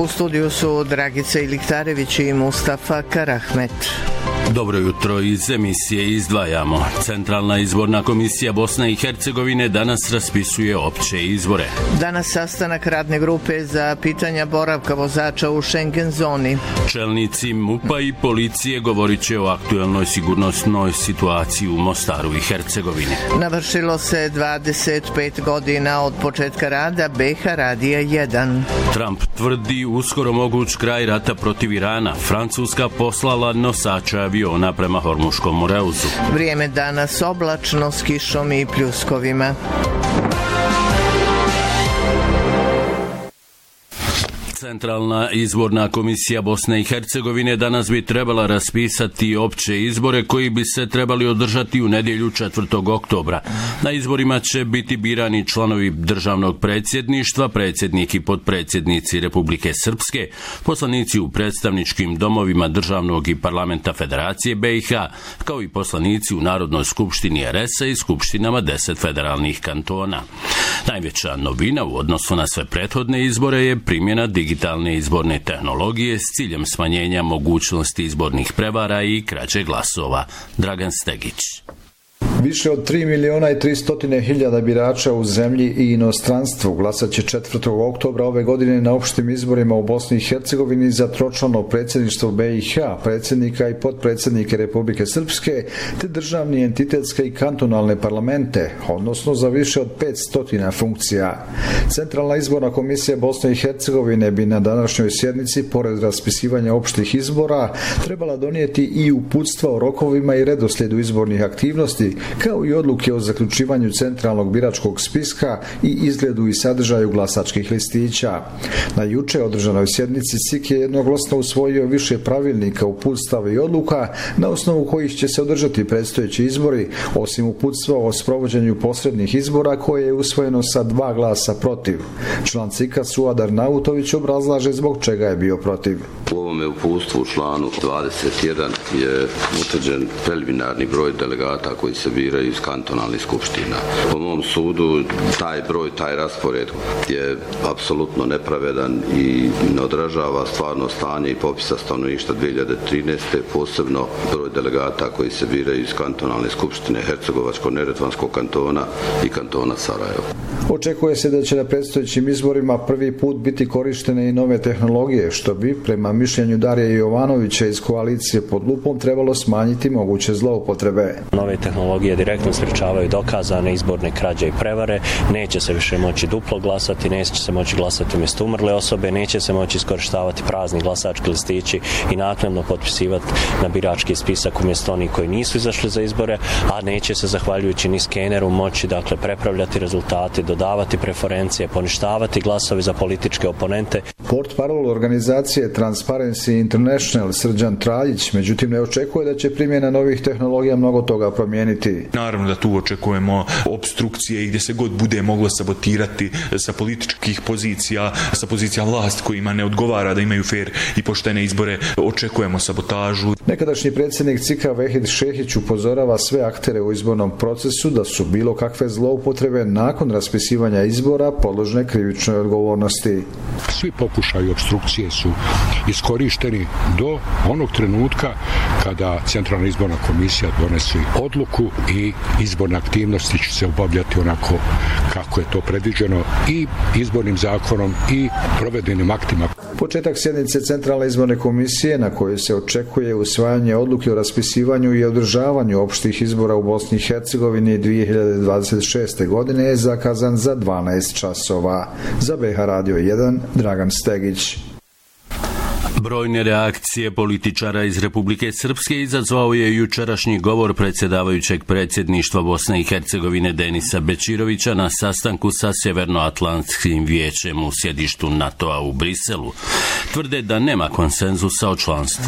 U studiju su Dragica Iliktarević i Mustafa Karahmet. Dobro jutro, iz emisije izdvajamo. Centralna izborna komisija Bosne i Hercegovine danas raspisuje opće izbore. Danas sastanak radne grupe za pitanja boravka vozača u Schengen zoni. Čelnici MUP-a i policije govorit će o aktuelnoj sigurnosnoj situaciji u Mostaru i Hercegovini. Navršilo se 25 godina od početka rada BH Radija 1. Trump tvrdi uskoro moguć kraj rata protiv Irana. Francuska poslala nosača aviona prema Hormuškom moreuzu. Vrijeme danas oblačno s kišom i pljuskovima. Centralna izborna komisija Bosne i Hercegovine danas bi trebala raspisati opće izbore koji bi se trebali održati u nedjelju 4. oktobra. Na izborima će biti birani članovi državnog predsjedništva, predsjednik i potpredsjednici Republike Srpske, poslanici u predstavničkim domovima državnog i parlamenta Federacije BiH, kao i poslanici u Narodnoj skupštini RS-a i skupštinama 10 federalnih kantona. Najveća novina u odnosu na sve prethodne izbore je primjena digitalne izborne tehnologije s ciljem smanjenja mogućnosti izbornih prevara i krađe glasova. Dragan Stegić. Više od 3.300.000 birača u zemlji i inostranstvu glasat će 4. oktobra ove godine na opštim izborima u Bosni i Hercegovini za tročlano predsjedništvo BiH, predsjednika i potpredsjednike Republike Srpske, te državni, entitetske i kantonalne parlamente, odnosno za više od 500 funkcija. Centralna izborna komisija Bosne i Hercegovine bi na današnjoj sjednici, pored raspisivanja opštih izbora, trebala donijeti i uputstva o rokovima i redoslijedu izbornih aktivnosti, kao i odluke o zaključivanju centralnog biračkog spiska i izgledu i sadržaju glasačkih listića. Na juče održanoj sjednici SIK je jednoglasno usvojio više pravilnika, uputstava i odluka na osnovu kojih će se održati predstojeći izbori, osim uputstva o sprovođenju posrednih izbora koje je usvojeno sa 2 glasa protiv. Član SIK-a Suadar Nautović obrazlaže zbog čega je bio protiv. U ovome uputstvu u članu 21 je utvrđen preliminarni broj delegata koji se biraju iz kantonalnih skupština. Po mom sudu taj broj, taj raspored je apsolutno nepravedan i ne odražava stvarno stanje i popisa stanovništva 2013. posebno broj delegata koji se biraju iz kantonalne skupštine Hercegovačko-Neretvanskog kantona i kantona Sarajevo. Očekuje se da će na predstojećim izborima prvi put biti korištene i nove tehnologije, što bi, prema mišljenju Darija Jovanovića iz koalicije Pod lupom, trebalo smanjiti moguće zloupotrebe. Nove tehnologije direktno sprečavaju dokazane izborne krađe i prevare, neće se više moći duplo glasati, neće se moći glasati umjesto umrle osobe, neće se moći iskorištavati prazni glasački listići i naknadno potpisivati na birački spisak umjesto onih koji nisu izašli za izbore, a neće se zahvaljujući ni skeneru moći prepravljati rezultate, dodavati preferencije, poništavati glasovi za političke oponente. Portparol organizacije Transparency International Srđan Traljić, međutim, ne očekuje da će primjena novih tehnologija mnogo toga promijeniti. Naravno da tu očekujemo obstrukcije i gdje se god bude moglo sabotirati sa političkih pozicija, sa pozicija vlasti kojima ne odgovara da imaju fer i poštene izbore, očekujemo sabotažu. Nekadašnji predsjednik CIK-a Vehid Šehić upozorava sve aktere u izbornom procesu da su bilo kakve zloupotrebe nakon raspisivanja izbora podložne krivičnoj odgovornosti. Svi pokušaji opstrukcije su iskorišteni do onog trenutka kada Centralna izborna komisija donese odluku i izborne aktivnosti će se obavljati onako kako je to predviđeno i izbornim zakonom i provedbenim aktima. Početak sjednice Centralne izborne komisije na kojoj se očekuje usvajanje odluke o raspisivanju i održavanju opštih izbora u Bosni i Hercegovini 2026. godine je zakazan za 12 časova. Za BiH Radio 1, Dragan Stegić. Brojne reakcije političara iz Republike Srpske izazvao je jučerašnji govor predsjedavajućeg predsjedništva Bosne i Hercegovine Denisa Bećirovića na sastanku sa Sjevernoatlantskim vijećem u sjedištu NATO-a u Briselu. Tvrde da nema konsenzusa o članstvu